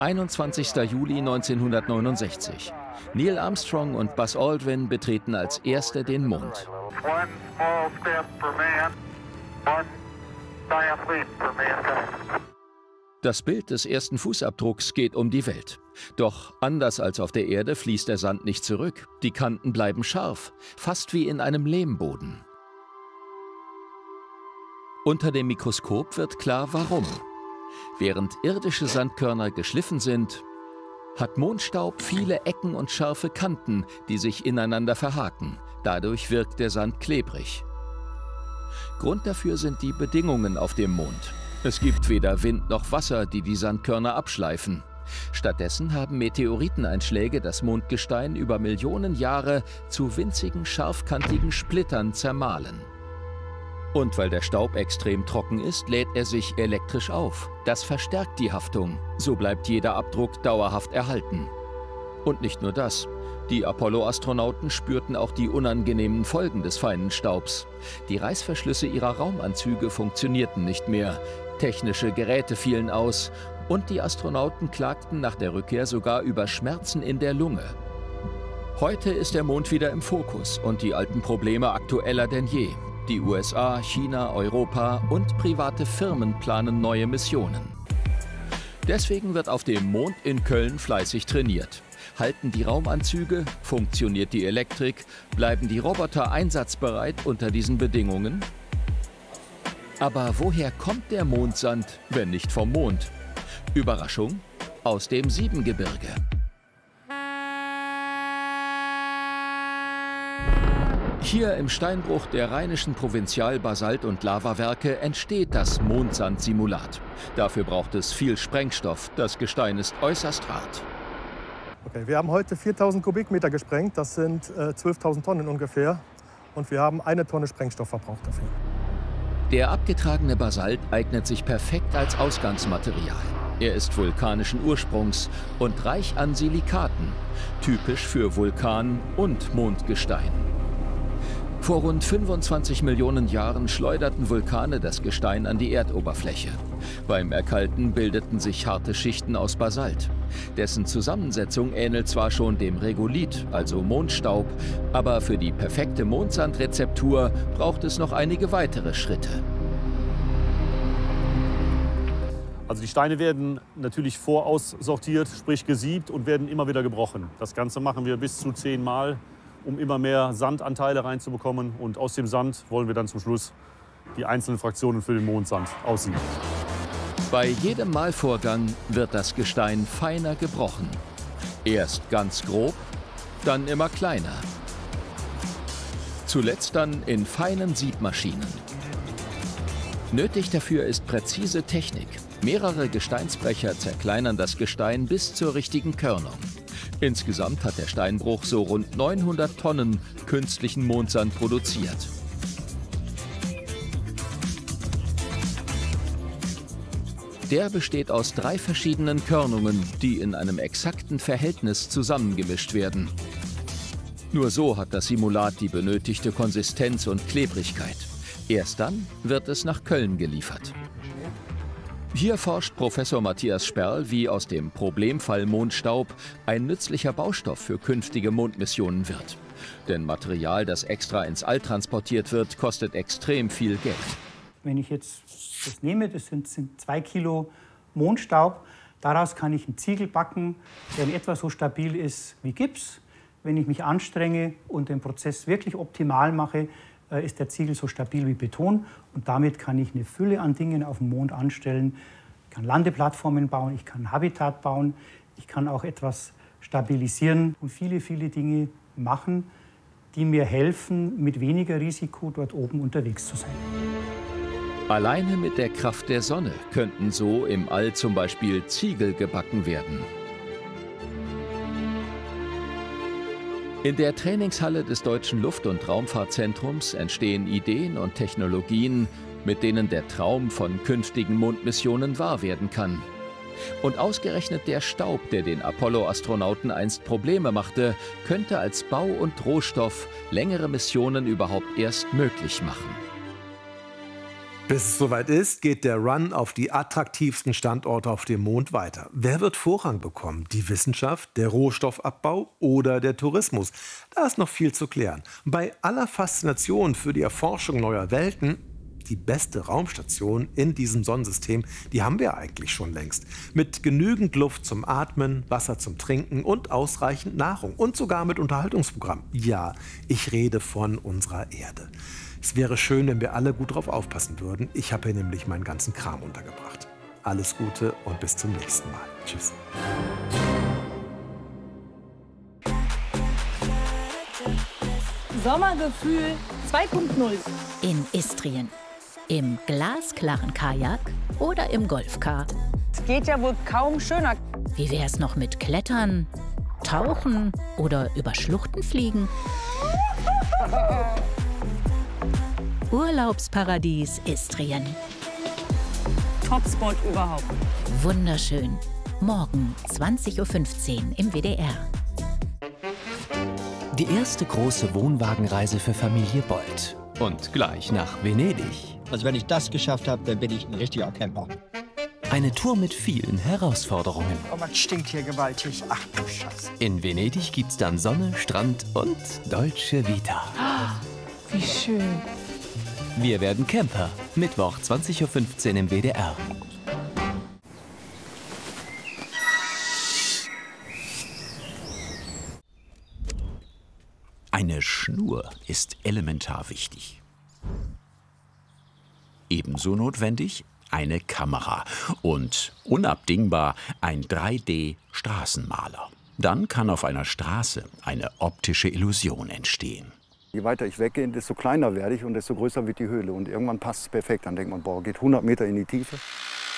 21. Juli 1969. Neil Armstrong und Buzz Aldrin betreten als Erste den Mond. Das Bild des ersten Fußabdrucks geht um die Welt. Doch anders als auf der Erde fließt der Sand nicht zurück. Die Kanten bleiben scharf, fast wie in einem Lehmboden. Unter dem Mikroskop wird klar, warum. Während irdische Sandkörner geschliffen sind, hat Mondstaub viele Ecken und scharfe Kanten, die sich ineinander verhaken. Dadurch wirkt der Sand klebrig. Grund dafür sind die Bedingungen auf dem Mond. Es gibt weder Wind noch Wasser, die die Sandkörner abschleifen. Stattdessen haben Meteoriteneinschläge das Mondgestein über Millionen Jahre zu winzigen, scharfkantigen Splittern zermahlen. Und weil der Staub extrem trocken ist, lädt er sich elektrisch auf. Das verstärkt die Haftung. So bleibt jeder Abdruck dauerhaft erhalten. Und nicht nur das. Die Apollo-Astronauten spürten auch die unangenehmen Folgen des feinen Staubs. Die Reißverschlüsse ihrer Raumanzüge funktionierten nicht mehr. Technische Geräte fielen aus. Und die Astronauten klagten nach der Rückkehr sogar über Schmerzen in der Lunge. Heute ist der Mond wieder im Fokus und die alten Probleme aktueller denn je. Die USA, China, Europa und private Firmen planen neue Missionen. Deswegen wird auf dem Mond in Köln fleißig trainiert. Halten die Raumanzüge, funktioniert die Elektrik, bleiben die Roboter einsatzbereit unter diesen Bedingungen? Aber woher kommt der Mondsand, wenn nicht vom Mond? Überraschung? Aus dem Siebengebirge. Hier im Steinbruch der rheinischen Provinzial-Basalt- und Lavawerke entsteht das Mondsandsimulat. Dafür braucht es viel Sprengstoff. Das Gestein ist äußerst hart. Okay, wir haben heute 4000 Kubikmeter gesprengt. Das sind 12.000 Tonnen ungefähr. Und wir haben 1 Tonne Sprengstoff verbraucht dafür. Der abgetragene Basalt eignet sich perfekt als Ausgangsmaterial. Er ist vulkanischen Ursprungs und reich an Silikaten, typisch für Vulkan- und Mondgestein. Vor rund 25 Millionen Jahren schleuderten Vulkane das Gestein an die Erdoberfläche. Beim Erkalten bildeten sich harte Schichten aus Basalt. Dessen Zusammensetzung ähnelt zwar schon dem Regolith, also Mondstaub, aber für die perfekte Mondsandrezeptur braucht es noch einige weitere Schritte. Also die Steine werden natürlich voraussortiert, sprich gesiebt und werden immer wieder gebrochen. Das Ganze machen wir bis zu 10 Mal, um immer mehr Sandanteile reinzubekommen. Und aus dem Sand wollen wir dann zum Schluss die einzelnen Fraktionen für den Mondsand aussieben. Bei jedem Malvorgang wird das Gestein feiner gebrochen. Erst ganz grob, dann immer kleiner. Zuletzt dann in feinen Siebmaschinen. Nötig dafür ist präzise Technik. Mehrere Gesteinsbrecher zerkleinern das Gestein bis zur richtigen Körnung. Insgesamt hat der Steinbruch so rund 900 Tonnen künstlichen Mondsand produziert. Der besteht aus 3 verschiedenen Körnungen, die in einem exakten Verhältnis zusammengemischt werden. Nur so hat das Simulat die benötigte Konsistenz und Klebrigkeit. Erst dann wird es nach Köln geliefert. Hier forscht Professor Matthias Sperl, wie aus dem Problemfall Mondstaub ein nützlicher Baustoff für künftige Mondmissionen wird. Denn Material, das extra ins All transportiert wird, kostet extrem viel Geld. Wenn ich jetzt das nehme, das sind 2 Kilo Mondstaub, daraus kann ich einen Ziegel backen, der in etwa so stabil ist wie Gips. Wenn ich mich anstrenge und den Prozess wirklich optimal mache, ist der Ziegel so stabil wie Beton. Und damit kann ich eine Fülle an Dingen auf dem Mond anstellen. Ich kann Landeplattformen bauen, ich kann Habitat bauen, ich kann auch etwas stabilisieren und viele, viele Dinge machen, die mir helfen, mit weniger Risiko dort oben unterwegs zu sein. Alleine mit der Kraft der Sonne könnten so im All zum Beispiel Ziegel gebacken werden. In der Trainingshalle des Deutschen Luft- und Raumfahrtzentrums entstehen Ideen und Technologien, mit denen der Traum von künftigen Mondmissionen wahr werden kann. Und ausgerechnet der Staub, der den Apollo-Astronauten einst Probleme machte, könnte als Bau- und Rohstoff längere Missionen überhaupt erst möglich machen. Bis es soweit ist, geht der Run auf die attraktivsten Standorte auf dem Mond weiter. Wer wird Vorrang bekommen? Die Wissenschaft, der Rohstoffabbau oder der Tourismus? Da ist noch viel zu klären. Bei aller Faszination für die Erforschung neuer Welten, die beste Raumstation in diesem Sonnensystem, die haben wir eigentlich schon längst. Mit genügend Luft zum Atmen, Wasser zum Trinken und ausreichend Nahrung. Und sogar mit Unterhaltungsprogramm. Ja, ich rede von unserer Erde. Es wäre schön, wenn wir alle gut drauf aufpassen würden. Ich habe hier nämlich meinen ganzen Kram untergebracht. Alles Gute und bis zum nächsten Mal. Tschüss. Sommergefühl 2.0. In Istrien. Im glasklaren Kajak oder im Golfcar. Es geht ja wohl kaum schöner. Wie wär's noch mit Klettern, Tauchen oder über Schluchten fliegen? Urlaubsparadies Istrien. Topspot überhaupt. Wunderschön. Morgen 20:15 Uhr im WDR. Die erste große Wohnwagenreise für Familie Bold. Und gleich nach Venedig. Also wenn ich das geschafft habe, dann bin ich ein richtiger Camper. Eine Tour mit vielen Herausforderungen. Oh, man stinkt hier gewaltig. Ach du Scheiße. In Venedig gibt's dann Sonne, Strand und Dolce Vita. Wie schön. Wir werden Camper. Mittwoch 20:15 Uhr im WDR. Eine Schnur ist elementar wichtig. Ebenso notwendig eine Kamera und unabdingbar ein 3D-Straßenmaler. Dann kann auf einer Straße eine optische Illusion entstehen. Je weiter ich weggehe, desto kleiner werde ich und desto größer wird die Höhle. Und irgendwann passt es perfekt. Dann denkt man, boah, geht 100 Meter in die Tiefe.